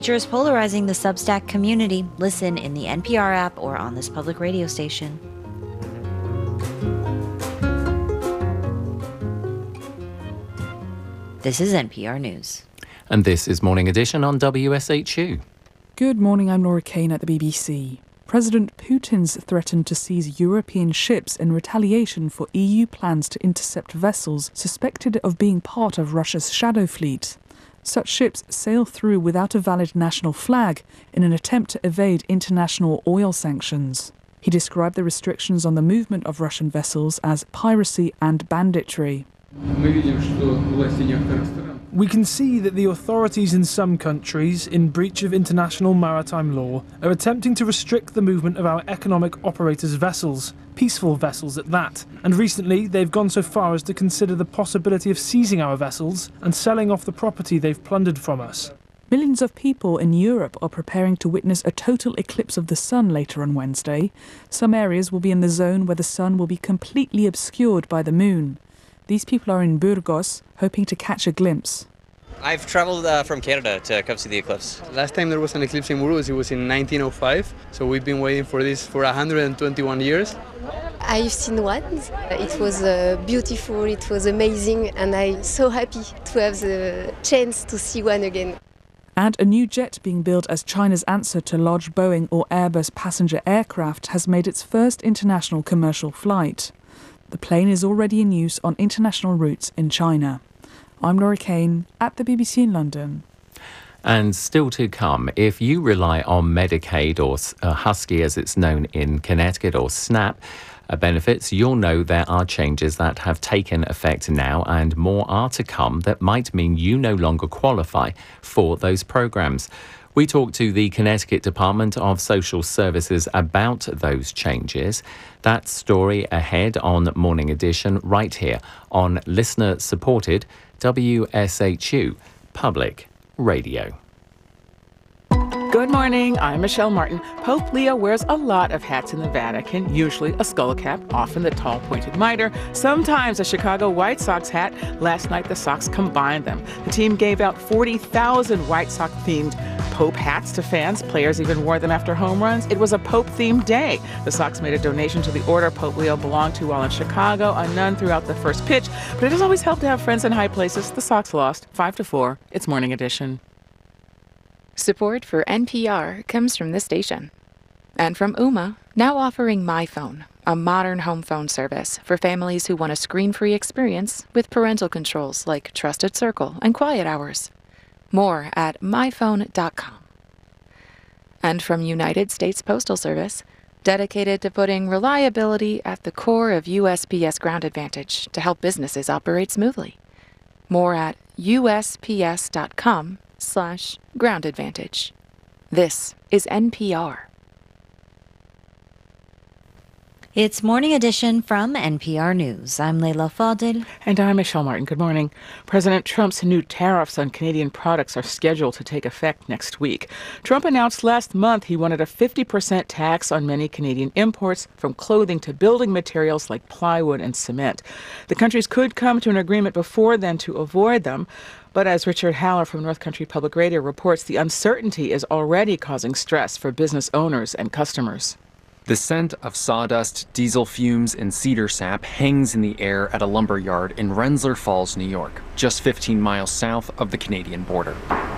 Is polarizing the Substack community. Listen in the NPR app or on this public radio station. This is NPR News. And this is Morning Edition on WSHU. Good morning, I'm Laura Kane at the BBC. President Putin's threatened to seize European ships in retaliation for EU plans to intercept vessels suspected of being part of Russia's shadow fleet. Such ships sail through without a valid national flag in an attempt to evade international oil sanctions. He described the restrictions on the movement of Russian vessels as piracy and banditry. We can see that the authorities in some countries, in breach of international maritime law, are attempting to restrict the movement of our economic operators' vessels, peaceful vessels at that. And recently, they've gone so far as to consider the possibility of seizing our vessels and selling off the property they've plundered from us. Millions of people in Europe are preparing to witness a total eclipse of the sun later on Wednesday. Some areas will be in the zone where the sun will be completely obscured by the moon. These people are in Burgos, hoping to catch a glimpse. I've traveled from Canada to come see the eclipse. Last time there was an eclipse in Burgos, it was in 1905. So we've been waiting for this for 121 years. I've seen one. It was beautiful, it was amazing, and I'm so happy to have the chance to see one again. And a new jet being built as China's answer to large Boeing or Airbus passenger aircraft has made its first international commercial flight. The plane is already in use on international routes in China. I'm Laura Kane at the BBC in London. And still to come, if you rely on Medicaid or Husky as it's known in Connecticut or SNAP benefits, you'll know there are changes that have taken effect now and more are to come that might mean you no longer qualify for those programs. We talked to the Connecticut Department of Social Services about those changes. That story ahead on Morning Edition right here on listener-supported WSHU Public Radio. Good morning, I'm Michelle Martin. Pope Leo wears a lot of hats in the Vatican, usually a skull cap, often the tall pointed mitre, sometimes a Chicago White Sox hat. Last night the Sox combined them. The team gave out 40,000 White Sox-themed Pope hats to fans. Players even wore them after home runs. It was a Pope-themed day. The Sox made a donation to the order Pope Leo belonged to while in Chicago, a nun throughout the first pitch. But it does always help to have friends in high places. The Sox lost 5-4. It's Morning Edition. Support for NPR comes from this station. And from Ooma, now offering MyPhone, a modern home phone service for families who want a screen-free experience with parental controls like Trusted Circle and Quiet Hours. More at myphone.com. And from United States Postal Service, dedicated to putting reliability at the core of USPS Ground Advantage to help businesses operate smoothly. More at usps.com/Ground Advantage. This is NPR. It's Morning Edition from NPR News. I'm Leila Fadel. And I'm Michelle Martin. Good morning. President Trump's new tariffs on Canadian products are scheduled to take effect next week. Trump announced last month he wanted a 50% tax on many Canadian imports, from clothing to building materials like plywood and cement. The countries could come to an agreement before then to avoid them. But as Richard Haller from North Country Public Radio reports, the uncertainty is already causing stress for business owners and customers. The scent of sawdust, diesel fumes, and cedar sap hangs in the air at a lumber yard in Rensselaer Falls, New York, just 15 miles south of the Canadian border.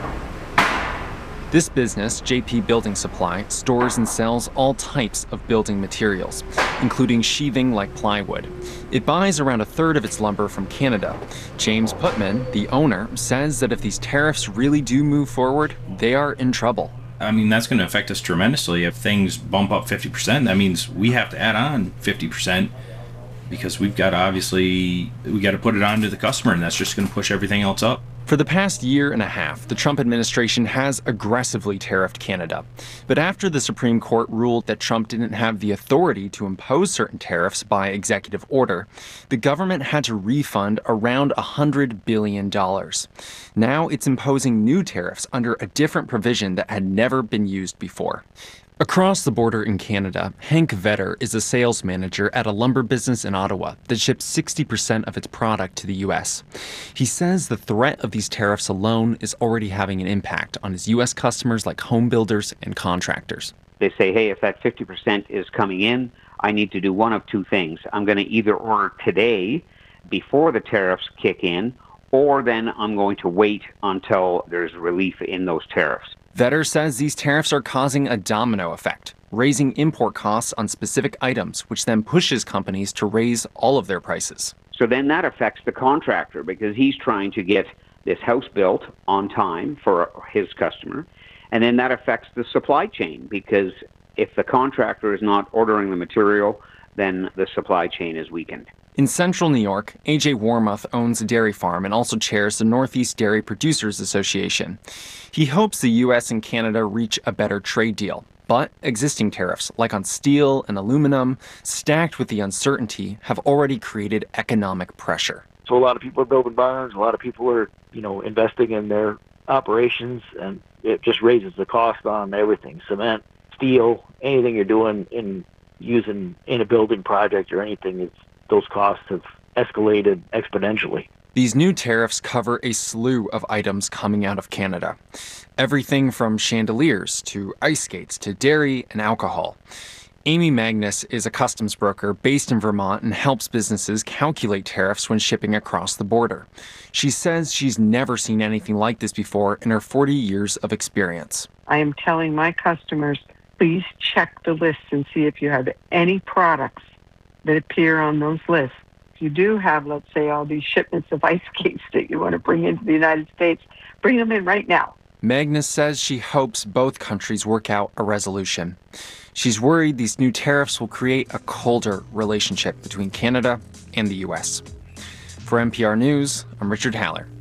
This business, JP Building Supply, stores and sells all types of building materials, including sheathing like plywood. It buys around a third of its lumber from Canada. James Putman, the owner, says that if these tariffs really do move forward, they are in trouble. I mean, that's going to affect us tremendously. If things bump up 50%, that means we have to add on 50% because we got to put it on to the customer, and that's just going to push everything else up. For the past year and a half, the Trump administration has aggressively tariffed Canada. But after the Supreme Court ruled that Trump didn't have the authority to impose certain tariffs by executive order, the government had to refund around $100 billion. Now it's imposing new tariffs under a different provision that had never been used before. Across the border in Canada, Hank Vetter is a sales manager at a lumber business in Ottawa that ships 60% of its product to the U.S. He says the threat of these tariffs alone is already having an impact on his U.S. customers like home builders and contractors. They say, hey, if that 50% is coming in, I need to do one of two things. I'm going to either order today before the tariffs kick in, or then I'm going to wait until there's relief in those tariffs. Vetter says these tariffs are causing a domino effect, raising import costs on specific items, which then pushes companies to raise all of their prices. So then that affects the contractor because he's trying to get this house built on time for his customer. And then that affects the supply chain because if the contractor is not ordering the material, then the supply chain is weakened. In central New York, A.J. Warmoth owns a dairy farm and also chairs the Northeast Dairy Producers Association. He hopes the U.S. and Canada reach a better trade deal. But existing tariffs, like on steel and aluminum, stacked with the uncertainty, have already created economic pressure. So a lot of people are building barns, a lot of people are, investing in their operations, and it just raises the cost on everything. Cement, steel, anything you're doing in a building project or anything, those costs have escalated exponentially. These new tariffs cover a slew of items coming out of Canada. Everything from chandeliers to ice skates to dairy and alcohol. Amy Magnus is a customs broker based in Vermont and helps businesses calculate tariffs when shipping across the border. She says she's never seen anything like this before in her 40 years of experience. I am telling my customers, please check the lists and see if you have any products that appear on those lists. If you do have, let's say, all these shipments of ice skates that you want to bring into the United States, bring them in right now. Magnus says she hopes both countries work out a resolution. She's worried these new tariffs will create a colder relationship between Canada and the U.S. For NPR News, I'm Richard Haller.